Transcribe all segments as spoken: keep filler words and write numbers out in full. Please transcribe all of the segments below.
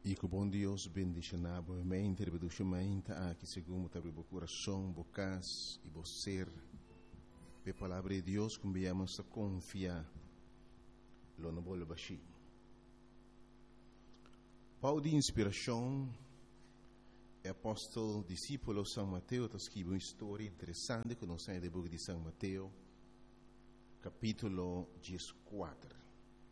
E que o bom Deus bendiga novamente, rebeduchamente aqui segundo o coração, bocas e você. A palavra de Deus que viemos a confiar, lo não vou baixar. Pau de inspiração, é apóstolo, discípulo São Mateus, está escrito uma história interessante que nós temos no livro de São Mateus, capítulo quatorze.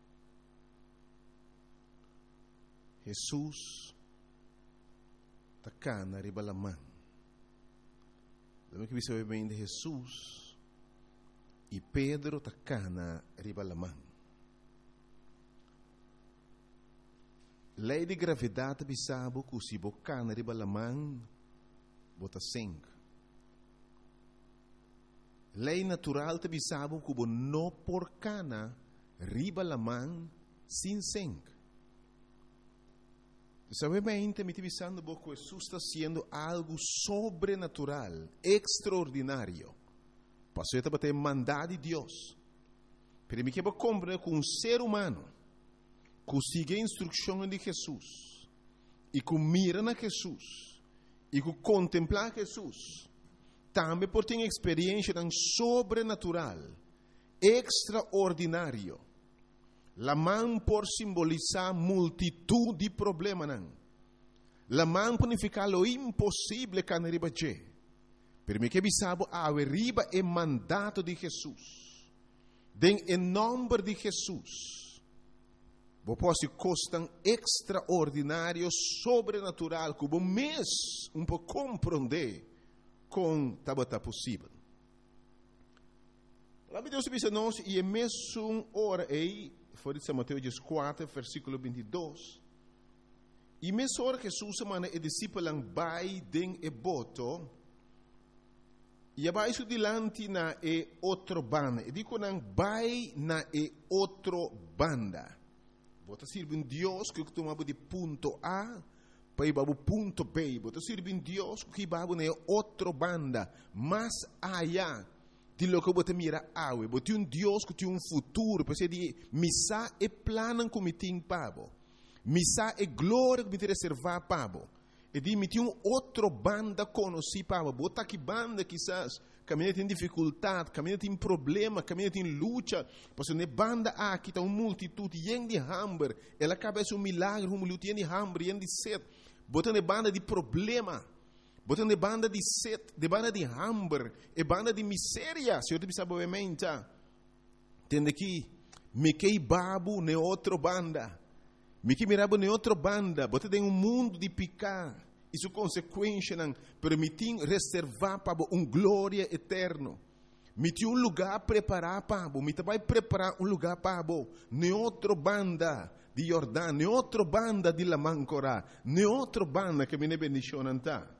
Jesus está cá na ribalamã. Lembra que você sabe bem de Jesus e Pedro está cá na ribalamã. Lei de gravidade bisabo que se boca na ribalamã bota sangue. Lei natural te bisabo que bo no por cana ribalamã sem sangue. Sabe bem, me pensando que Jesus está sendo algo sobrenatural, extraordinário. Passou a ter mandado de Deus. Pero me quero compreender que um ser humano que sigue a instrução de Jesus e que mira na Jesus e que contempla Jesus, também por ter experiência tão sobrenatural, extraordinário. La mão por simbolizar multitud de problemas. La mão por significar lo impossível que não ribaje. Pero me que bisabo a riba é mandato de Jesus. Den em nome de Jesus. Vos posso costam extraordinário, sobrenatural, que vos mês um pouco compreender com tabata possível. A Deus diz a nós, e é mesmo hora aí, foi de São Mateus quatro, versículo vinte e dois. E mesmo hora que Jesus semana e discípulo vai den e boto, e abaixo dilante na e outro banda. E digo não vai na e outro banda. Bota sirve um Deus que tomava de ponto A para ir para o ponto B. Bota sirve um Deus que vai na outro banda, mais allá de lo que você mira awe, você um Deus que tem um futuro, para ser de missa e plano que me tem pabo, missa e glória que me tem reservar pabo, e de me tem um outro banda conheci pabo, bota que banda quizás caminha tem dificuldade, caminha tem problema, caminha tem luta, porque ne banda aqui está uma multitude yen de hambre, ela acaba de um milagre, um luta yen de hambre, yen de sede, bota ne banda de problema. Botando de banda de sede, de banda de hambre, e banda de miséria, se eu te pensar obviamente, tende aqui, me que babu ne outra banda, me que mirabo ne outra banda, botando em um mundo de picar, isso consequência não permitir reservar para um glória eterno, me tem um lugar preparar para, me vai preparar um lugar para, ne outra banda de Jordão, ne outra banda de Lamancora, ne outra banda que me ne bendição anta.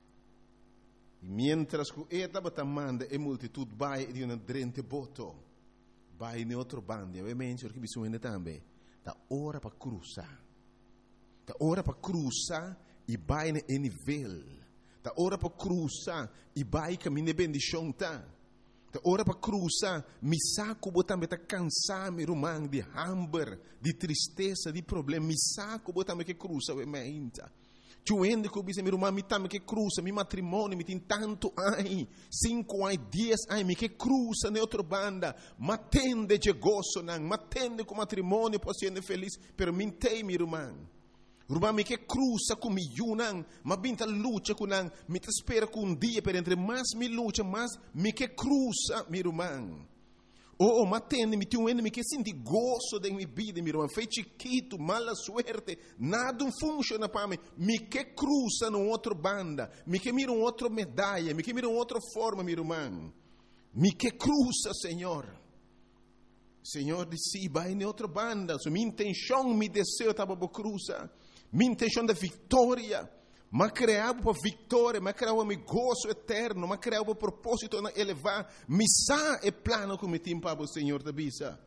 E mientras que esta batamanda e multitud vai de uma drente boto, vai em outro bando, obviamente, porque bisogna também, da hora para cruzar, da hora para cruzar e vai em nível, da hora para cruzar e vai caminhar bendição tá, da hora para cruzar, me saco botar tá cansar me rumang de hambre, de tristeza, de problema, me saco botar me que cruza, obviamente. Chuende que bisa mi rumah mi tam que cruza mi matrimônio mi tem tanto ai cinco ai diez ai mi que cruza ne outra banda matende de gozo nang matende com matrimônio posso ser feliz pero mi tem mi rumah rumah mi que cruza com mi yunang ma binta luta com nang mi te espera com um dia per entre mais mi luta mais mi que cruza mi rumah. Oh, matende, me tem um ene, me que senti gozo de minha vida, meu irmão. Foi chiquito, mala suerte, nada funciona para mim. Me que cruza numa outra banda, me que mira uma outra medalha, me que mira uma outra forma, meu irmão. Me que cruza, Senhor. Senhor disse, vai em outra banda. So, minha intenção, meu desejo estava para cruzar. Minha intenção da vitória. Mas criava para vitória, mas criava meu gozo eterno, mas criava para propósito de elevar. Missa é plano que me tem para o Senhor da bisa.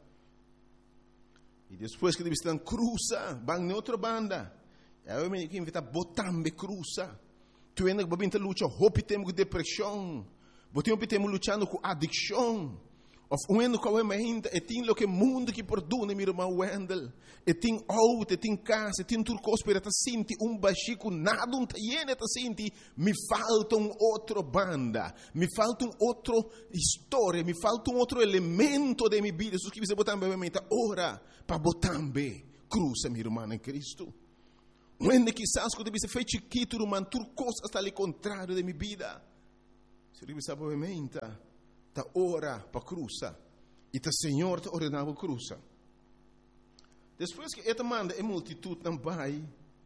E depois que eles estão cruza, vão em outra banda. Eu me invito a botar me cruza. Tu ainda vai vir lutar, hope temos com depressão, hope temos lutando com adicção, Of when ko we meint e tin lo que mundo que perdona mi irmão Wendel. E tin auto, e tin casa, e tin turcos per ta sinti un bachico nada un tiene ta sinti mi falta un outro banda, mi falta un outro storia, mi falta un outro elemento de mi vida. Su que você botar bem mente ora para botar bem cruza mi irmão em Cristo. When quizás quando você fez chiquito irmão turcos hasta al contrario de mi vida. Se você sabe bem mente ta ora para cruza e ta Senhor ta ordenava cruza. Depois que esta manda a multitud não vai,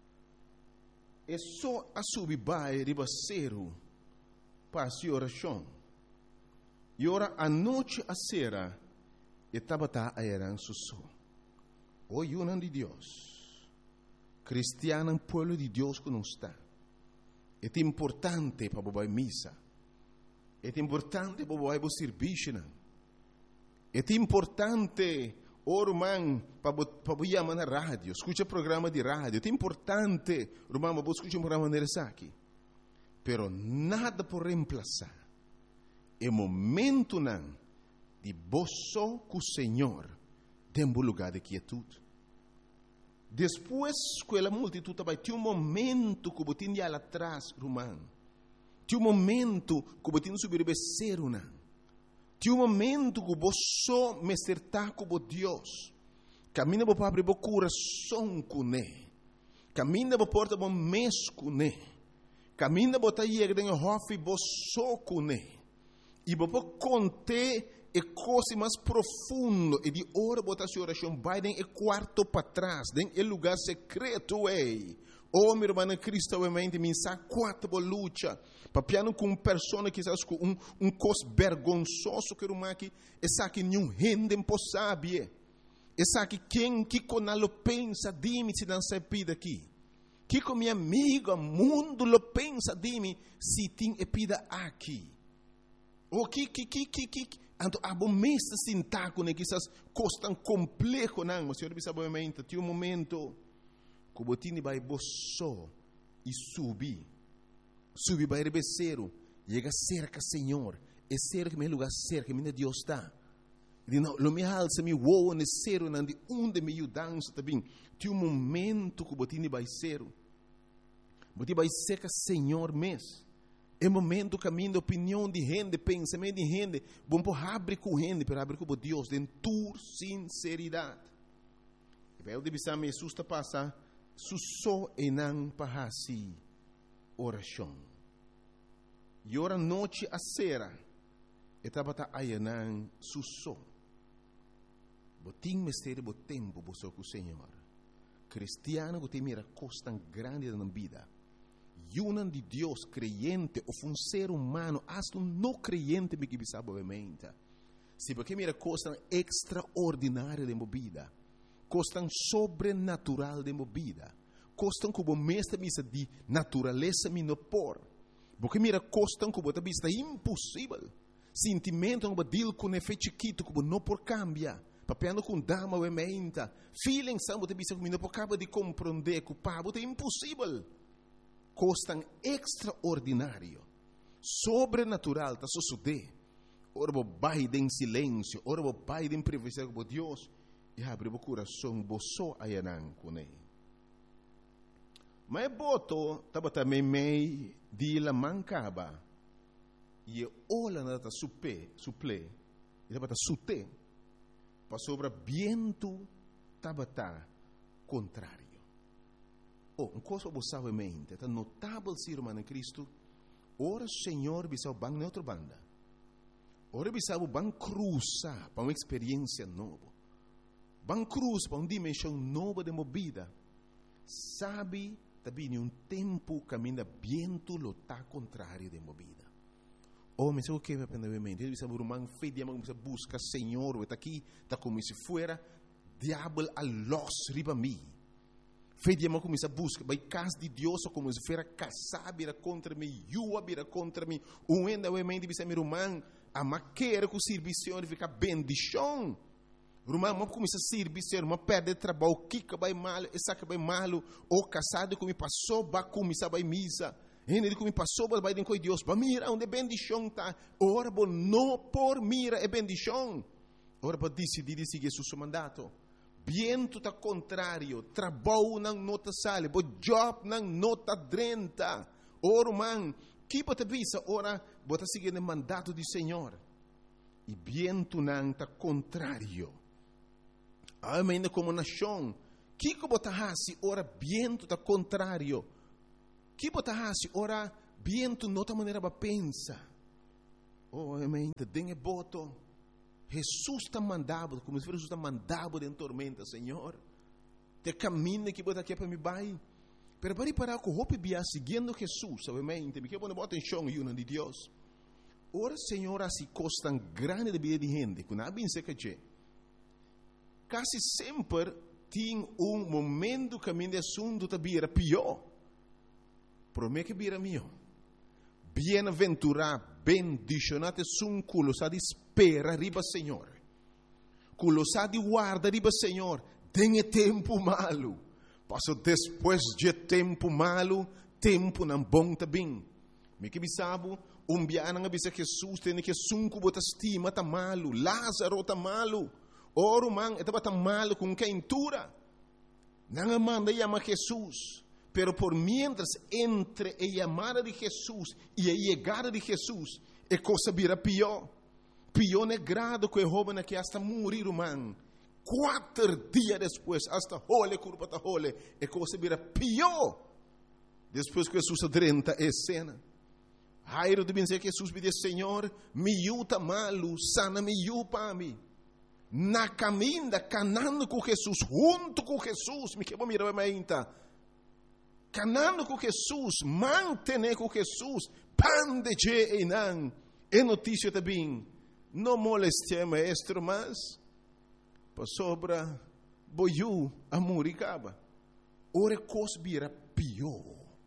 é só a subir vai ribaceiro para a oração. E ora a noite a sera e tabata a eran susso. O yunan de Deus, cristiano pueblo de Deus que não está. É importante para bobar missa. É importante para bobar serviço. É importante Orman, para chamar na rádio, escuta programa de rádio. É importante, Romão, para escutar um programa nesse aqui. Pero nada por reemplazar. É momento não de boço com o Senhor, dentro do lugar de quietude. Depois que a multitud vai ter um momento que você tem lá atrás, Romão. Tem um momento que você tem que subir o becerro, não. Tem um momento que você me acertar com Deus. Camina para abrir o coração com Ele. Camina para porta o mês com Ele. Camina para ir dentro do hof e você com Ele. E para contar a coisa mais profunda. E de hora para a oração vai dentro do quarto para trás. Dentro do lugar secreto. Ei. Oh, meu irmão em Cristo, obviamente, me sabe quatro luta. Papiano com uma pessoa que sabe um um cos vergonzoso que uma que essa que nenhum rende impossível. Essa que quem que com lo pensa de mim se não se pida aqui. Que com minha amiga mundo lo pensa de mim se tem epida aqui. O que que que que que Anto abo mesta sintaco ne que essas coisas tão complexo não, mas senhor sabe obviamente, tem um momento que o botini vai boço e subir. Subir vai rebeceiro. Chega cerca, Senhor. É cerca, meu lugar cerca, minha Deus está. E não, lo me alça, me voa, ne cero, não de onde me ajudança também. Tem um momento que o botini vai ser. O botini vai cerca, Senhor, mês. É momento caminho de opinião de gente, pensamento de gente. Bom, por abre com gente, para abrir com Deus, de tua sinceridade. E vai o de bisam Jesus está passar. Susso e não parasi oração. E ora noite a sera. E tabata ayanan susso. Botim mistério bo tempo bo com o Senhor. Cristiano que tem mira costa grande na vida. Yunan de Deus creyente ou um ser humano hasta um não creyente me que sabe obviamente. Se porque mira costa extraordinária de vida. Costam sobrenatural de movida. Costam como mestre misa de natureza minopor. Porque mira costam como a vista impossível. Sentimento como deal com efeito chiquito como não por cambia. Papiano com dama ou emenda. Feeling são de vista como não por acaba de compreender que o pabo é impossível. Costam extraordinário. Sobrenatural tá suceder. Ora bo baile em silêncio, ora bo baile em privacidade com Deus. E abre o coração, boço ayanan com ele. Mas boto, tava também meio de la mancaba. E olha na ta supe, suple, e tava ta sute, para sobre viento tava ta contrário. Oh, um coisa você sabe mente, tá notável ser humano em Cristo. Ora Senhor bisa bang neutro banda. Ora bisa bang cruza para uma experiência nova. Van cruz para uma dimensão nova de movida. Sabe, também um tempo caminha viento lo tá contrário de movida. Oh, mas o que vai aprender mente? Ele sabe, irmão, fé de amor, busca Senhor, está aqui, está como se fuera diabo a los riba mim. Fé de amor começa a buscar, vai casa de Deus, como se fuera casar, vira contra mim, yua vira contra mim. Um ainda o mente diz, meu irmão, a maquera com o serviço fica bendição. Irmão, mas começa a servir, irmão, perde trabalho, kika vai mal, essa que vai mal, ou casado que me passou, vai começar vai misa, ele que me passou, vai dentro de Deus, vai mira onde bendição tá, ora, não por mira é bendição, ora para decidir seguir seu mandato. Viento tá contrário, trabalho não nota sale, bo job não nota drenta. Ora, man, que bota visa, ora, bota seguir o mandato do Senhor. E viento não tá contrário. Ainda como nação, que que bota hasi, ora, viento tá contrário. Que bota hasi, ora, viento nota maneira para pensa. Oh, amém, te dengue boto. Jesus está mandado, como se Jesus está mandado em tormenta, Senhor. Te caminho que bota aqui para me vai. Pero para parar com o bia seguindo Jesus, amém. Tem que botar atenção em de Deus. Ora, Senhor, assim costan grande de vida de gente, que não bem seca que quase sempre tem um momento que a minha assunto está vira pior. Promete que vira melhor. Bem-aventurado, bendicionado sun culo sa di spera riba Senhor. Culo sa di guarda riba Senhor. Tem tempo malo. Passo depois de tempo malo, tempo não bom também. Me que bisabo, um biana nga bisa Jesus tem que sunku bota estima tá malo, Lázaro tá malo. Oro man, etaba tá malo com quentura. Não manda chama Jesus. Pero por mientras entre a llamada de Jesús y a llegada de Jesús, é coisa vira pior. Pior é grado que o jovem que hasta morir, man. Quatro dias depois, hasta hole, curva ta hole, é coisa vira pior. Depois que Jesus adrenta a cena. Jairo deve dizer que Jesus pediu, Senhor, me yuta malo, sana me yupa a mim. Na caminha, canando com Jesus, junto com Jesus, me quebra mirar a minha. Canando com Jesus, mantener com Jesus, pan de je e não. É notícia também. Não moleste maestro, mas para sobra boiu a muricaba. Ora cosbira pior,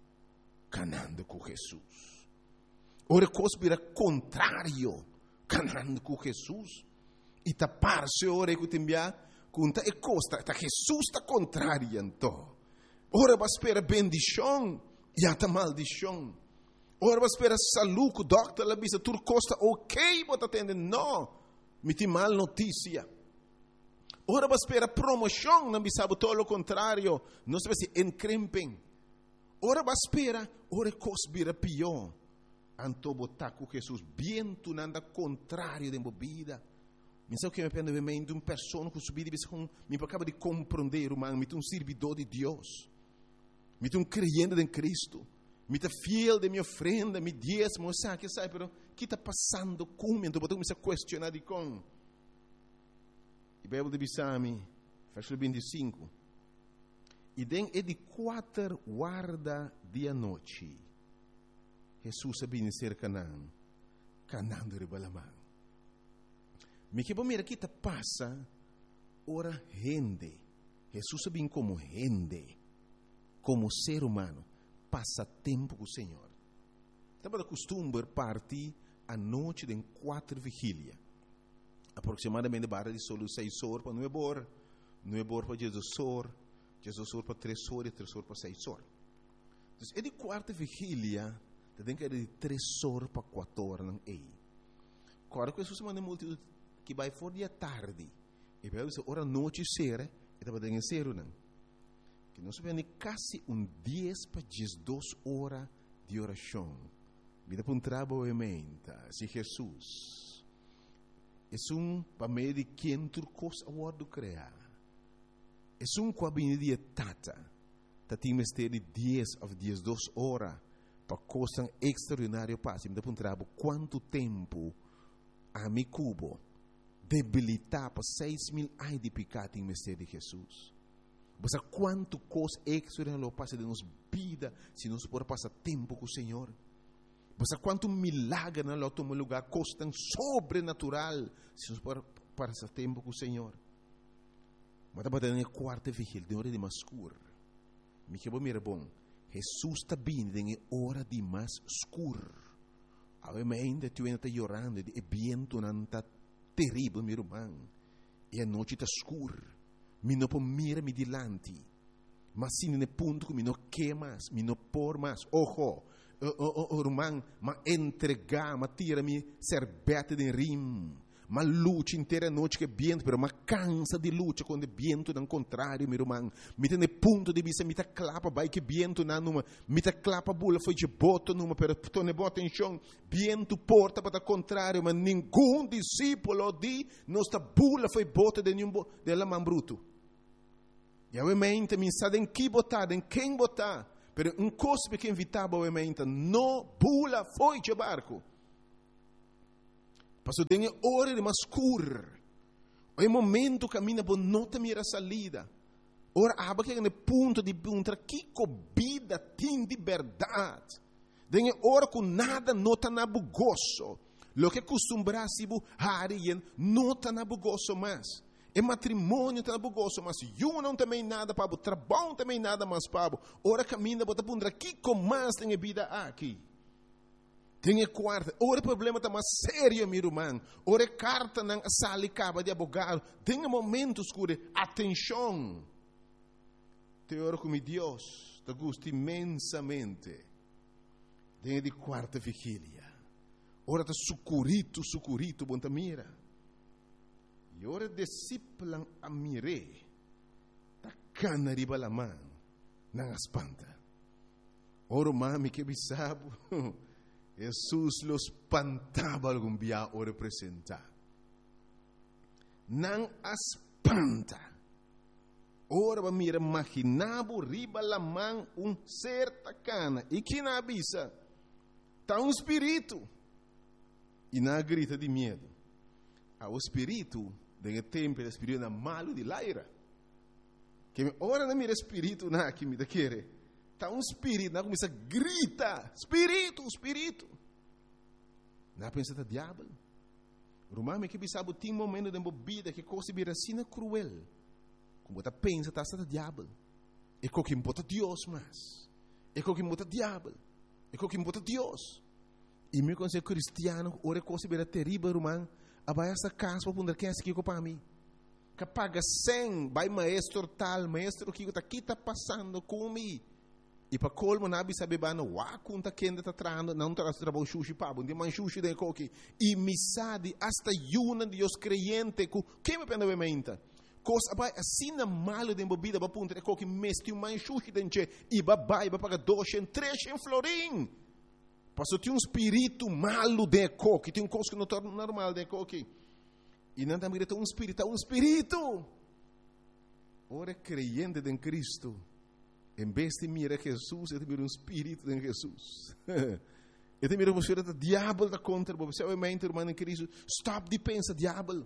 canando com Jesus. Ora cosbira contrário, canando com Jesus. E tapar-se ora que te envia, conta e costa, tá Jesus está contrário então. Ora vai esperar bendição e até maldição. Ora vai esperar saúde, o doctor lá bisa tur costa ok, bota atender, não, me tem mal notícia. Ora vai esperar promoção, não bisa todo o contrário, não se vai se encrempem. Ora vai esperar, ora cosbira pior. Anto botar com Jesus, bem tu nada contrário de bebida. Mas o que me pende bem de uma pessoa que subir e com me acaba de compreender, humano, me tem um servidor de Deus. Me tem um crente em Cristo. Me tem fiel de minha ofrenda, me diezmo, sabe, que sabe, pero o que está passando comigo? Então, eu comecei a questionar de com. E a Bíblia de Bissami, versículo vinte e cinco. E den é de quatro guarda de a noite. Jesus sabia ser Canaã. Canaã de Ribalamã. Me que bom, mira, aqui está passa, ora rende. Jesus sabia como rende. Como ser humano, passa tempo com o Senhor. Estava de costume partir à noite de quatro vigília. Aproximadamente barra de solo seis horas para nove horas, nove horas para Jesus horas, Jesus horas para três horas e três horas para seis horas. Então, é de quarta vigília, tem que ir de três horas para quatro horas, não é? Agora, que Jesus manda multidão que vai fora de tarde, e vai dizer, hora noite ser, e estava dentro de ser, não? Que nós vemos quase um dez para duas horas de oração. Vida para um trabalho emenda, se Jesus. É um para meio de quem tu coisa a word criar. É um cabine de tata. Tati mistério de dez a duas horas para coisa extraordinária passe. Vida para um trabalho quanto tempo a mi cubo debilitar para seis mil ai de pecado em mistério de Jesus. Você quanto coisa extraordinária passa de nossa vida se nós por passar tempo com o Senhor. Você quanto milagre na outro lugar coisa tão sobrenatural se nós por passar tempo com o Senhor. Mas estava dando a quarta vigília, de hora de mais escuro. Me que bom, mira bom. Jesus está vindo em hora de mais escuro. Ainda tu ainda está chorando, e vento não está terrível, meu irmão. E a noite está escura. Mi não pode mirar me dilante. Mas se no ponto que mi não quer mais, mi não por mais. Ojo, o irmão, ma entregar, ma tira mi serbete de rim. mas luta inteira noite que viento, pero mas cansa de luta quando o viento não contrário, meu irmão. Me tem ponto de vista, me tá clapa, vai que viento na numa, me tá clapa bula foi de boto numa, pero tu ne bota em chão, viento porta para o contrário, mas nenhum discípulo de nossa bula foi bota de nenhum de la man bruto. E obviamente me sabe em que botar, em quem botar, pero um cospe que invitava obviamente, não bula foi de barco. Passou tem hora de mascur. O momento caminha por nota mira salida. Ora aba que no ponto de encontrar que vida tem de verdade. Tem hora com nada nota na bugoso. Lo que costumbrasi bu harien nota na bugoso mais. E matrimônio está na bugoso, mas eu não também nada para o trabalho também nada mais para o. Ora caminha bota pondra que com mais tem vida aqui. Tem quarta, ora problema está mais sério, meu irmão. Ora carta na sala e caba de abogado. Tem momentos que atenção. Tem hora como Deus te gosta imensamente. Tem de quarta vigília. Ora está sucurito, sucurito, bom ta mira. E ora disciplan a mire. Ta cana riba la man. Nang espanta. Ora mami que bisabo. Jesus los espantava algum dia o representar. Não espanta. Ora va mira imaginavo riba la man um certa cana. E que na avisa? Tá um espírito. E na grita de medo. Ah, o espírito, de tempo, o espírito é malo de laira. Que ora na mira espírito na que me da querer. Está um espírito, não começa a gritar, espírito, espírito. Não pensa que é diabo. Romano que sabe tem momento de vida que coisa vira assim cruel. Como você pensa que está diabo. É o que importa Deus mais. É o que importa diabo. É o que importa Deus. E meu conselho cristiano, ora coisa vira terrível, romano. Abai essa casa para poder que é aqui para mim. Que paga cem, vai maestro tal, maestro que está aqui está passando comigo. E para colmo nabi sabe bano wa kunta kenda ta trando não tra trabalho sushi pabo de man sushi de coque e misadi hasta yuna de os creyente ku que me pende menta cos abai assim na malo de bebida ba punta de coque mesti um man sushi denche e ba bai ba paga dois em três em florim passou tem um espírito malo de coque tem um coisa que não torna normal de coque e não também tem um espírito um espírito ora creyente em Cristo. Em vez de mirar Jesus, eu te miro um espírito em Jesus. Eu te miro você o diabo da contra você, obviamente, irmão em Cristo. Stop de pensar, diabo.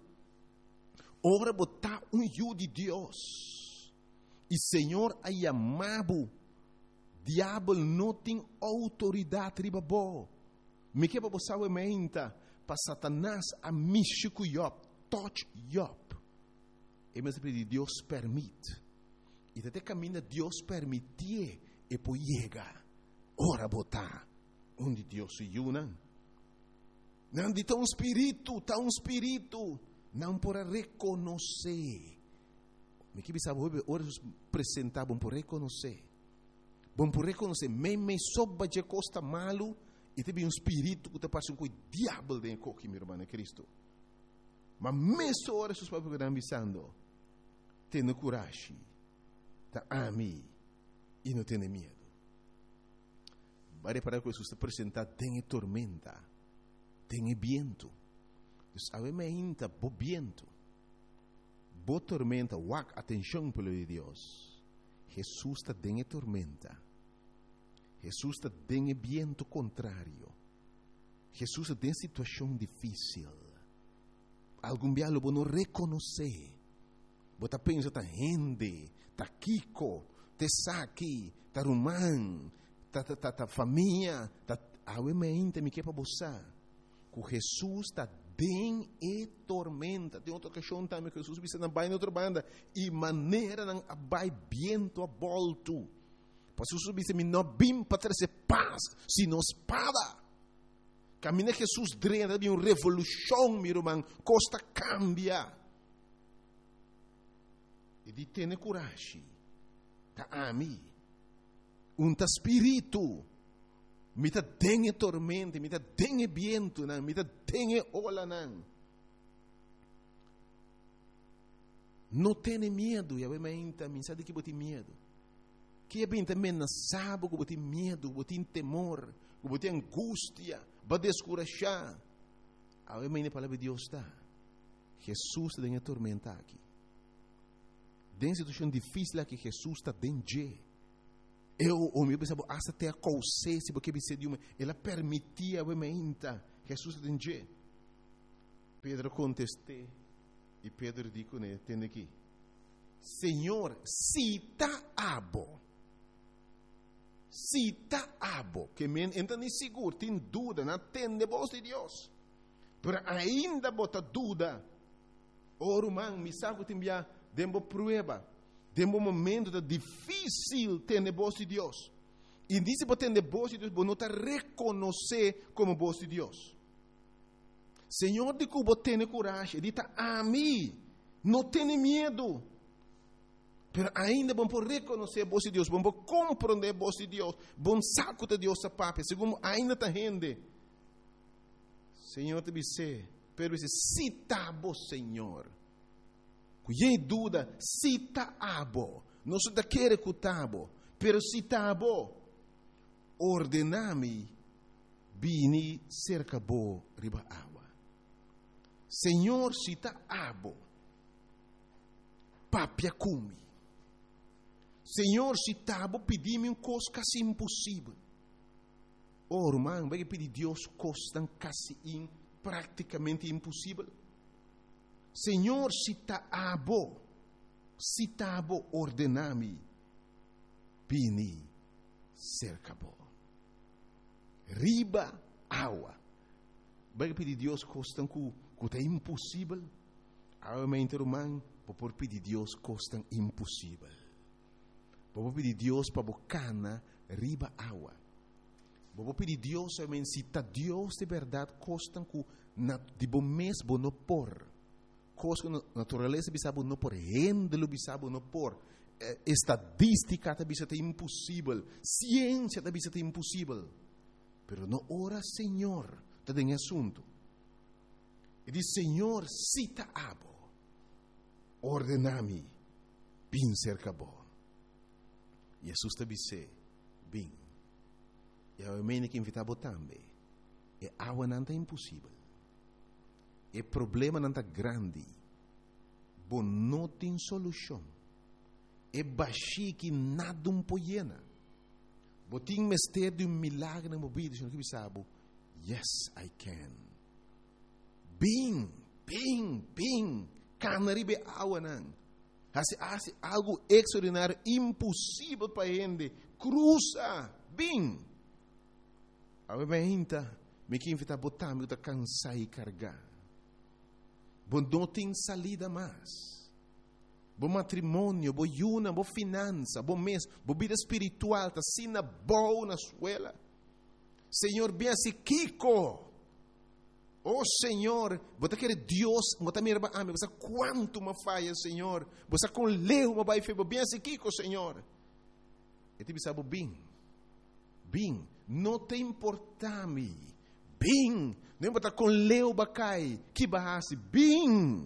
Ora botar um eu de Deus. E Senhor a chamado. Diabo não tem autoridade riba bo. Me que para você obviamente para Satanás a místico Job, touch Job. E mas Deus permite. E até caminha Deus permitir e poi chega. Ora botar onde Deus se une. Não de um espírito, tá um espírito, não para reconhecer. Me que sabe ora apresentar bom para reconhecer. Bom para reconhecer, me me soba de costa malo e tem um espírito que te passa com o diabo dentro coque, meu irmão, Cristo. Mas mesmo ora os papos que estão avisando, tenha coragem. Tá ami e não tem medo. Vai reparar que Jesus está apresentado, tem tormenta, tem viento. Obviamente, bo viento, bo tormenta, wak atenção pelo de Deus. Jesus está tem tormenta. Jesus está tem viento contrário. Jesus está em situação difícil. Algum dia lo não reconhecer. Você pensa tá rende, tá Kiko, tá Saki, tá Rumán, tá tá tá, tá família, tá obviamente me que para você. Que Jesus está bem e tormenta. Tem outra questão também que Jesus disse na baina outra banda e maneira não abai viento a volto. Para Jesus disse me não bim para trazer paz, sino espada. Caminha Jesus drena de uma revolução, meu irmão, costa cambia. E di tene coragem. Ta ami. Un ta spirito. Mi ta dengue tormente, mi ta dengue viento, mi ta dengue ola nan. Não tenha medo, e a mente, me sabe que bote medo. Que é bem também não sabe que bote medo, bote temor, que bote angústia, vai descurajar. A mente a palavra de Deus está. Jesus está em atormentar aqui. Dentro de situação difícil aqui, Jesus está dentro. Eu, o meu pensava, até a consciência, porque de uma, ela permitia a mente, Jesus está dentro. Pedro contestou. E Pedro disse, né, tem aqui, Senhor, se está abo, se está abo, que men entra nem seguro, tem dúvida, não tem a voz de Deus, mas ainda bota dúvida, ora, man, me sabe que tem já, dembo prueba, dembo momento da difícil ter a voz de Deus, e disse para ter a voz de Deus, não está reconhecer como voz de Deus. Senhor, de que você tem coragem, ele está a mim, não tem medo. Mas ainda vamos reconhecer a voz de Deus, vamos compreender a voz de Deus, vamos saco de Deus a papai, segundo ainda está rende. Senhor, te disse, pero disse, se está bom, Senhor. Cuidado dúvida, se está bom, não se está querendo que está bom, pero se está bom, ordename, bini cerca bo riba água. Senhor, se está abo, papia cumi. Senhor, se está abo, pedi-me um coisa quase impossível. Oh, irmão, vai pedir Deus coisa quase in, praticamente impossível. Senhor, se está abo, se está abo, ordename, bini cerca bo. Riba água. Vai pedir Deus coisa que é impossível, a mente humana, por pedir Deus coisa impossível. Vou pedir Deus para bocana riba água. Vou pedir Deus, a mente, se está Deus de verdade, coisa que de bom mês vou não por. Coisa que natureza bisabo não por, rendelo bisabo não por. Estadística também é impossível, ciência também é impossível. Pero não ora, Senhor, está em assunto. E diz, Senhor, cita abo, ordenami, bin cerca bo. Jesus te disse, bin. E a mene que invitava também. E água não é impossível. E problema não é grande. Bom, não tem solução. E baixi que nada um poiena. Botin mestre de um milagre na mobília, senhor que sabe. Yes, I can. Bing, bing, bing. Canaribe água não. Hace, hace algo extraordinário, impossível para ele. Cruza, bing. A gente, me que invita a botar, me está cansar e carregar. Bom, não tem salida mais. Bom matrimônio, bom yuna, bom finança, bom mês, bom vida espiritual, tá sina boa na escola. Senhor, bem assim, Kiko. Oh, Senhor, você quer Deus, você me ama, você quanto me falha, Senhor. Você com leu, me vai fazer, bem assim, Kiko, Senhor. E te sabe, bem, bem, não te importa-me, bem, não importa com leu, bacai, que barrasse, bem.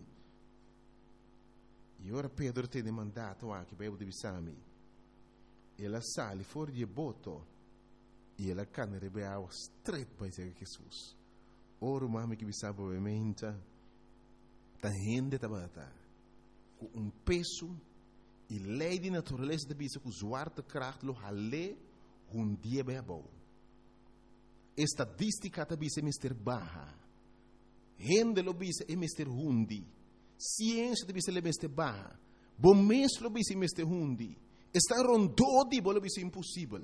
E ora Pedro tem mandato aqui para eu divisar-me. Ela sale fora de boto e ela cana de beau straight para Jesus. Ora o mami que me sabe obviamente tá rende tabata com um peso e lei de natureza de bisa com zwarte kracht lo hale um dia bebo. Estadística de bisa mister baha. Rende lo bisa é mister hundi. Ciência de bisa le mister baha. Bom mês lo bisa mister hundi. Está rondodi bolo bisa impossível.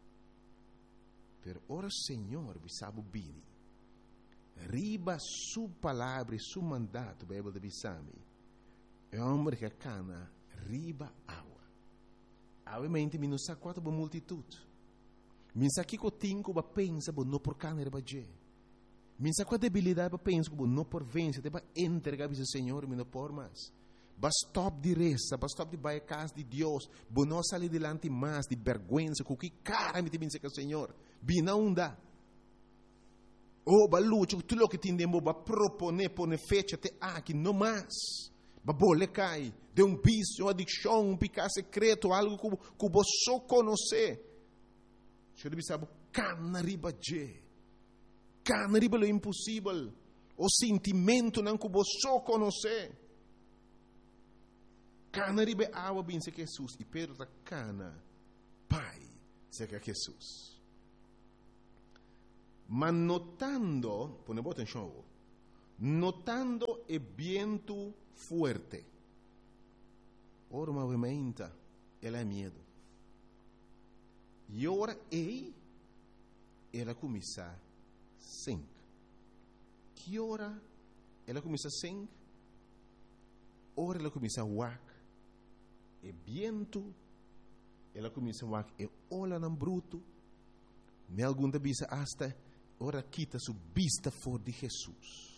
Per ora Senhor bisabo bini. Riba su palavra e su mandato, Bíblia de Bissami. É um homem que cana riba água. Obviamente, me não sabe quanto boa multitude. Me sabe que eu tenho que pensar, não por cana riba je. Me sabe qual debilidade para pensar, não por vencer, para entregar ao Senhor, me não por mais. Basta stop de reza, basta stop de baixar casa de Deus, para não sair delante mais de vergonha, com que cara me tem que o Senhor. Bina não dá. Oh, balucho, tudo o que tindemos para proponer, pôr fecha até aqui, não mais. babole cai, de um vício, uma adicção, um pecado secreto, algo que, que você só conhece. Você deve saber, cana riba je, cana riba lo impossível, o sentimento não que você só conhece. Cana riba água bem se Jesus, e perda cana, pai, se que Jesus. Mas notando, põe boa atenção, notando o vento forte, ora movimenta, ela é medo. E ora ei, ela começa a sing. Que ora ela começa a sing? Ora ela começa a wak. E vento, ela começa a wak. E olha no bruto. Me algum da bisa hasta, ora quita su vista for de Jesus.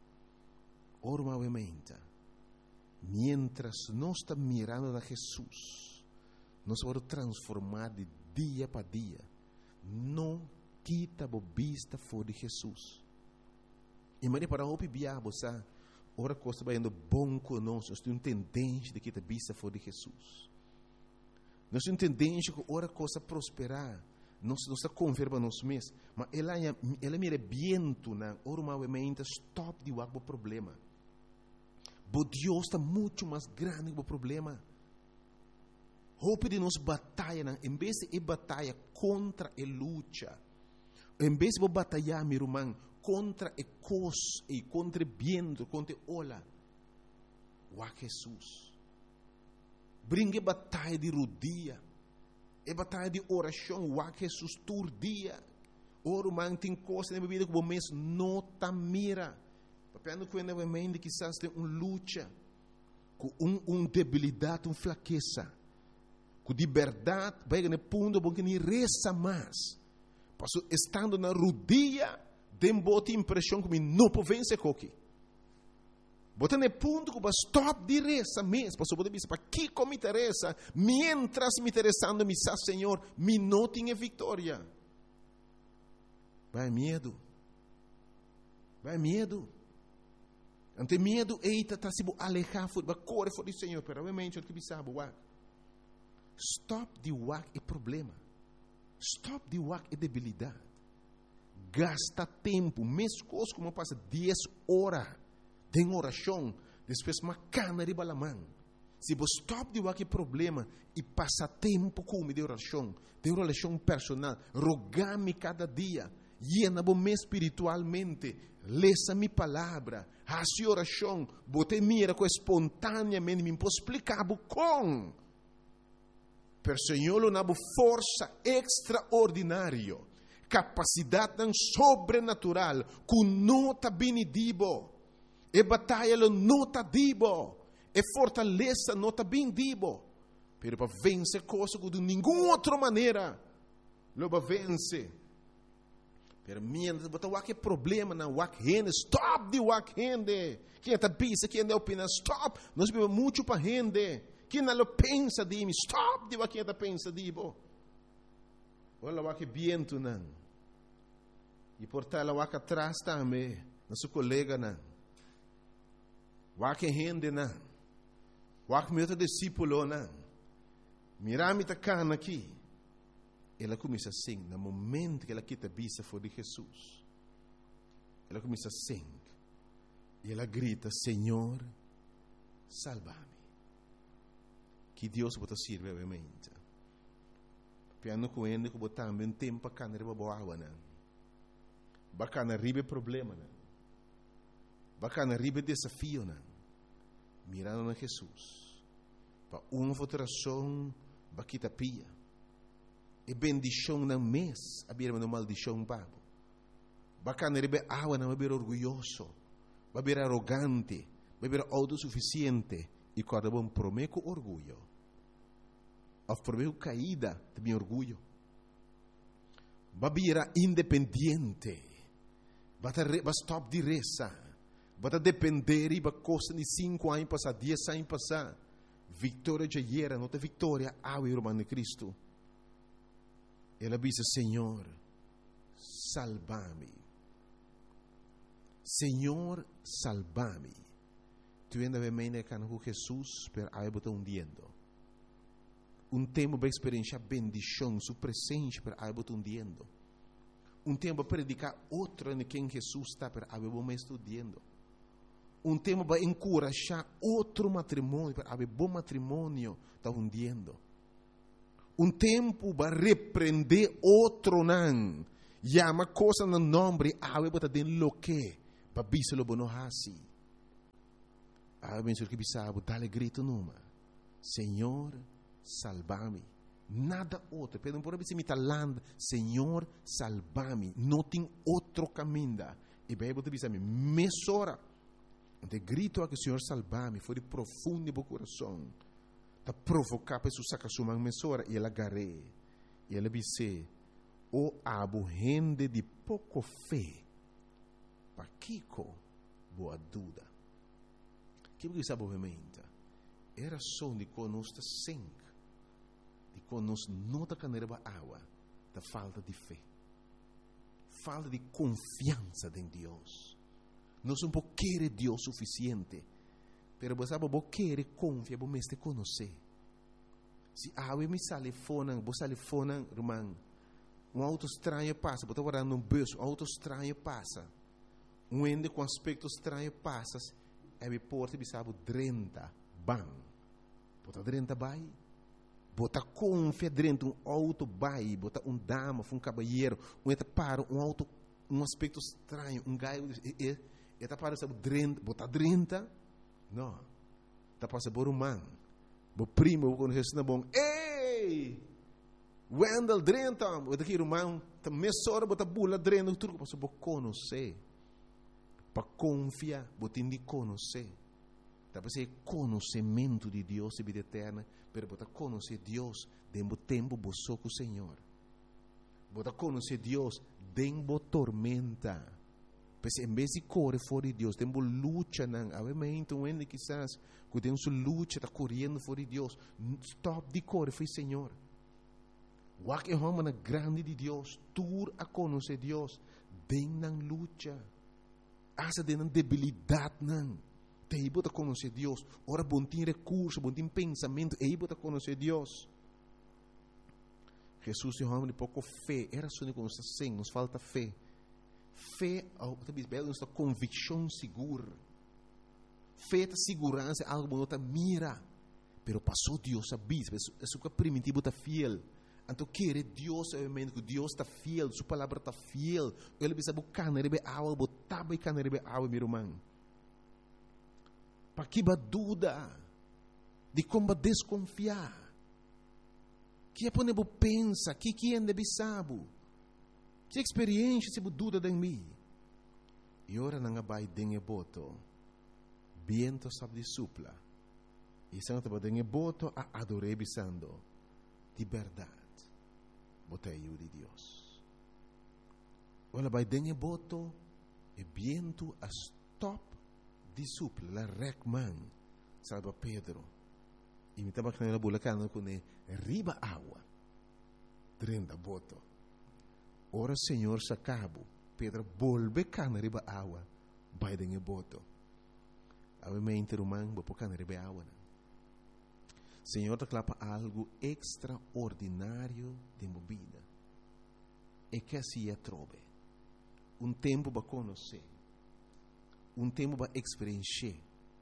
Ora movimenta. Mientras nós estamos mirando a Jesus, nós vamos transformar de dia para dia. Não quita a vista fora de Jesus. E mas para o biabo, sabe? Ora coisa vai indo bom conosco. Nós temos tendência de quitar a vista fora de Jesus. Nós temos tendência que ora coisa prosperar. Nós não está converba nós mesmos. Mas ela ela mira viento na ora movimenta stop de o problema. Mas Deus está muito mais grande que o problema. Hope de nos batalha, em vez de batalha contra a luta, em vez de batalhar, meu irmão, contra a cos e contra o vento, contra a ola, o Jesus. Brinque batalha de rodia, e batalha de oração, o Jesus todo dia. O irmão tem coisa na vida que o mês não está mira. Papiando com a mente que quizás tem uma luta, com uma um debilidade, uma fraqueza. Com de verdade, vai no ponto bom que nem reza mais. Passo estando na rodia, tem boa impressão que me não pode vencer coque. Bota no ponto que vai stop de reza mesmo. Passo pode dizer para que como me interessa, mientras me interessando me sa Senhor, me não tenha vitória. Vai medo. Vai medo. Ante medo, eita, tá se alejar, vai correr fora do Senhor, pero realmente o que sabe, uau. Stop de wak é problema. Stop de wak é debilidade. Gasta tempo. Mesmo coisa como passa dez horas de oração. Depois uma cana de balamã. Se você stop de wak é problema e passa tempo com de oração, de oração personal, rogar-me cada dia, llena-me espiritualmente, leça minha palavra, faça oração, bote mira com espontaneamente, me posso explicar com. Per Senhor na força extraordinária, capacidade sobrenatural, com nota benedibo, e batalha nota dibo, e fortaleza nota bendibo, pero para vencer coisa que de nenhuma outra maneira, lo para vencer. Pero mientras botar o que problema na wak rende, stop de wak rende. Quem está pensa, quem está opina, stop. Nós vivemos muito para rende. Quem não pensa de mim, stop de quem está pensa de mim. Olha o que viento não. E por tal o que atrás também, nosso colega não. O que rende não. O que meu discípulo não. Mirame tá cana aqui. Ela começa a sing, no momento que ela quita a vista fora de Jesus. Ela começa a sing. E ela grita, Senhor, salva-me. Que Deus bota sirve obviamente. Piano com ele que botar também tempo para canar boa água não. Bacana ribe problema não. Bacana ribe desafio não. Mirando na Jesus. Para uma votação, baquita pia. E bendição não mês, a birma não maldição babo. Bacana ribe água não vai orgulhoso, vai ser arrogante, vai ser autossuficiente e quando bom prometo orgulho. Of prometo caída, também orgulho. Vai ser independente, vai stop de reza, vai depender e vai costa de cinco anos passar, dez anos passar. Vitória já era, não tem vitória, ao irmão de Cristo. Ela diz, Senhor, salva-me. Senhor, salva-me. Tu ainda vem meio que com Jesus, per aí bota hundiendo. Um tempo para experienciar bendição, sua presença, per aí bota hundiendo. Um tempo para predicar outro em quem Jesus está, per aí bota estudando. Um tempo para encorajar outro matrimônio, per aí bom matrimônio está hundiendo. Um tempo para repreender outro não. Llama coisa no nome, aí bota den lo que, para biselo bono hasi. Aí penso que bisabo, dale grito numa. Senhor, salva-me. Nada outro. Pero por exemplo, me talando, Senhor, salva-me. Não tem outro caminho. E bem, você diz a mim, mesora. De grito a que o Senhor salva-me, foi de profundo no meu coração. Está provocar para isso sacar sua mesora e ela agarrei. E ela disse, o abo gente de pouco fé. Para Kiko, boa dúvida. Que você sabe obviamente? Era só de conosco sangue. De conosco não está caneira água. Da falta de fé. Falta de confiança em Deus. Nós não podemos querer Deus suficiente. Pero você sabe, você quer confiar, você te conhecer. Se a água me sale fora, você sale fora, irmão. Um auto estranho passa, você está guardando um bolso, um auto estranho passa. Um ende com aspecto estranho passa. É me porta e sabe, trinta, bam. Bota trinta bai. Bota confia dentro um auto bai. Bota um dama, um cabalheiro. Um eta para, um auto, um aspecto estranho. Um gaio, e eta para, sabe, trinta. Bota trinta. Não. Tá passando por um man. Bo primo, quando Jesus não bom. Ei! Wendel trinta. Bota aqui, irmão. Tá mesora, bota bula trinta. Tudo passa por conhecer. Para confiar, você tem de conhecer. Dá para ser conhecimento de Deus e vida eterna, mas você conhecer Deus dentro do tempo que você com o Senhor. Você conhecer Deus dentro da tormenta. Pois em vez de correr fora de Deus, dentro da luta, obviamente, um ende quizás, que tem sua luta, está correndo fora de Deus. Stop de correr, foi Senhor. O que é uma grande de Deus, tu a conhecer Deus dentro da luta. Asa de debilidade não. Te bota conhecer Deus. Ora bom tem recurso, bom tem pensamento, e bota conhecer Deus. Jesus é um homem de pouco fé. Era só de conhecer sim, nos falta fé. Fé, talvez bem, nossa convicção segura. Fé é segurança, algo que não mira. Pero passou Deus a bis, isso que é primitivo está fiel. Então, querer Deus, obviamente, que Deus está fiel, sua palavra está fiel. Ele precisa buscar na rebe água, botar buscar na rebe água, meu irmão. Para que ba dúvida de como desconfiar? Que é para você pensar, que que é de sabe? Que experiência se dúvida em mim? E ora não vai dengue boto, viento sabe de supla. E se não vai dengue boto, a adorei bisando de verdade. Botei o de Deus. Olha, vai dengue boto e viento a stop de supla, la recman, salva Pedro. E me estava canela bulacana com ele, riba água, trenda boto. Ora Senhor sacabo, Pedro volve cana riba água, vai dengue boto. Obviamente, irmão, vou pôr cana riba água. Senhor te clapa algo extraordinário de minha vida. E que assim é trove. Um tempo para conhecer. Um tempo para experienciar.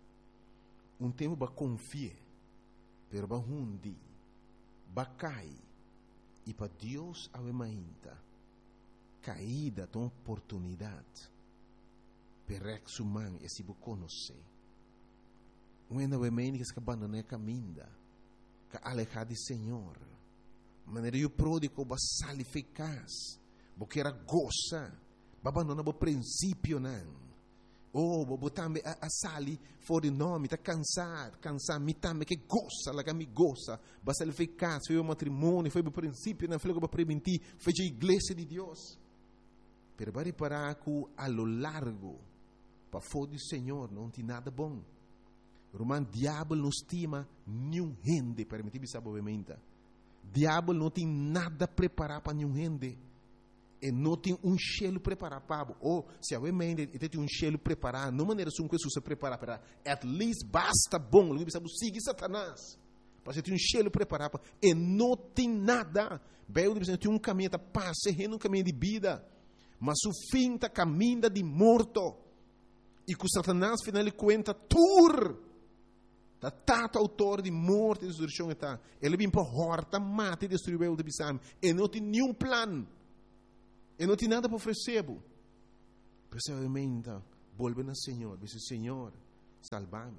Um tempo para confiar. Pero para hundi. Para cair. E para Deus ainda. Caída de uma oportunidade. Para exumar e se conhecer. Ainda o emene que se abandona a caminho. Que alejar de Senhor. Maneira o pródigo vai sair eficaz. Porque era goza. Vai abandonar o princípio não. Oh, vou também a, a sair fora de nome, está cansado, cansado, me também que goza, lá que me goza. Vai sair eficaz, foi o matrimônio, foi o princípio, não foi o que vai permitir, foi a igreja de Deus. Pero vai reparar que a lo largo, para fora do Senhor, não tem nada bom. Romano, diabo não estima nenhum gente, permitir-me saber obviamente. Diabo não tem nada preparado para nenhum gente. E não tem um cheiro preparado para ou se a mente tem um cheiro preparado, não maneira som que se preparar para at least basta bom, ele sabe seguir Satanás. Para ter um cheiro preparado e não tem nada. Bem, ele tem um caminho para passar, um caminho de vida, mas o fim está caminho de morto. E que Satanás final ele conta tur da tata autor de morte e destruição está. Ele vem para horta, mata e destruir o de bisam e não tem nenhum plano. E não tem nada para oferecer. Pessoalmente, volve ao Senhor. Diz: Senhor, salva-me.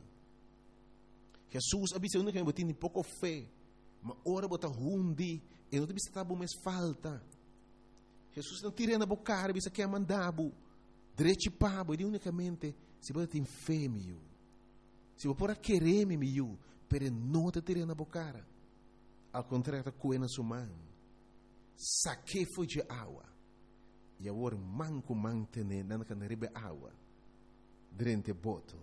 Jesus avisa que eu tenho pouco fé. Mas ora bota rundi. E não tem estar bom mais falta. Jesus não tira na boca, avisa que é mandado. Direito pabo. E unicamente, se você tem fé, meu. Se você pode querer, meu. Pero não te tira na boca. Ao contrário, está coendo sua mão. Saque foi de água. E agora manco mantener na canaribe água durante boto.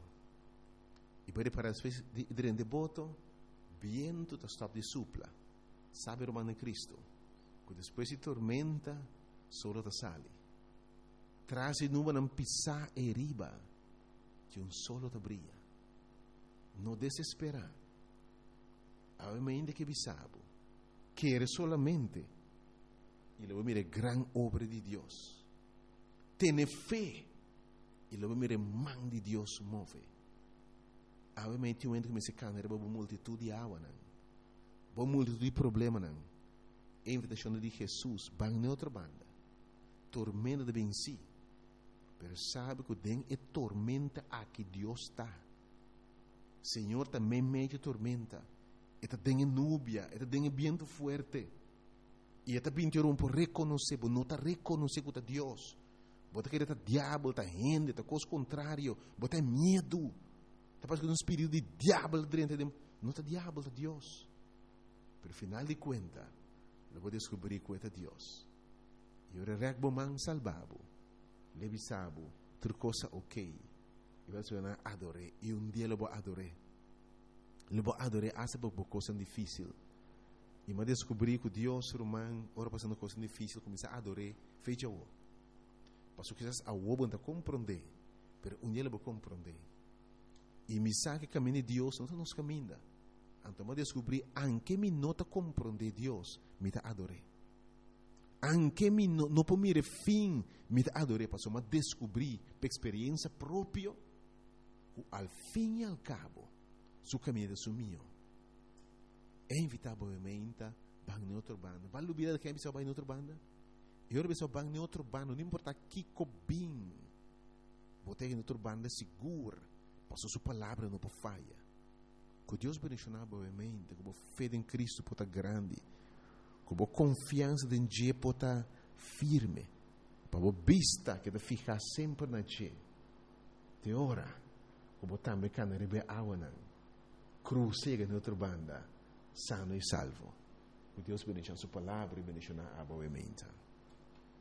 E para para as vezes durante boto, viento está stop de supla. Sabe o romano Cristo? Que depois de tormenta, solo te sale. Traz e numa não pisar e riba, que um solo te brilha. Não desespera. Ainda que bisabo, quer solamente e luego mire gran obra de Dios. Tiene fe y luego mire man de Dios move. A me ti momento que me se cana era uma multitud de água não. Uma multitud de problema não. A invitação de Jesus van na outra banda. Tormenta de venci. Pero sabe que den é tormenta aqui Deus está. Senhor também mete tormenta. Eta den núbia, eta den viento fuerte. E está pintou por reconhecer, não está reconhecer que é Deus. Bota que está diabo, está gente, está coisa contrário, bota medo. Está passando um espírito de diabo dentro de não está diabo, está Deus. Pero final de conta, eu vou descobrir que é Deus. E o regbo man salvabo, levisabo, outra coisa ok. E vai ser na adoré. E um dia eu vou adorar. Eu vou adorar essa coisa difícil. E me descobri que Deus romano, ora passando coisa difícil, começa a adorar, fecha o. Passo que a o não compreender, pero um dia ele vai compreender. E me sabe que caminho de Deus não está nos caminhos. Então me descobri, anche me não está compreender Deus, me está adorar. Anche me não não pode mirar fim, me está adorar. Passo me descobri, por experiência própria, que ao fim e ao cabo, o caminho é sumiu. É inevitavelmente bang em outra banda. Vale ouvir que é pessoa bang em outra banda? Eu pessoa bang em outra banda, não importa que cobim. Botei em outra banda segura, passou sua palavra não por falha. Que Deus bendicionar boamente, que a fé em Cristo pode grande, que a confiança em Deus pode firme, para a vista que te ficar sempre na Deus. Te ora, que a também can rebe água não, cruzega em outra banda. Sano e salvo. Que Deus bendiga a sua palavra e bendiga a boa mente.